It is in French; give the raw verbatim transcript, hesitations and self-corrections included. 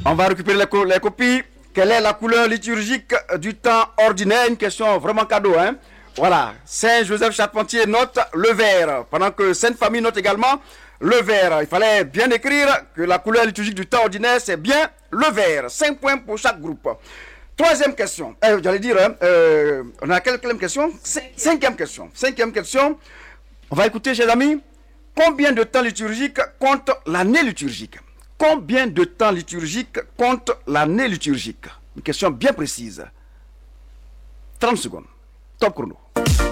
On va récupérer les, co les copies. Quelle est la couleur liturgique du temps ordinaire? Une question vraiment cadeau, hein? Voilà. Saint Joseph Charpentier note le vert, pendant que Sainte Famille note également le vert. Il fallait bien écrire que la couleur liturgique du temps ordinaire, c'est bien le vert. cinq points pour chaque groupe. Troisième question. Euh, J'allais dire, hein, euh, on a quelle, quelle question? Cinquième question. Cinquième question. On va écouter, chers amis. Combien de temps liturgique compte l'année liturgique? Combien de temps liturgique compte l'année liturgique? Une question bien précise. trente secondes. Top chrono.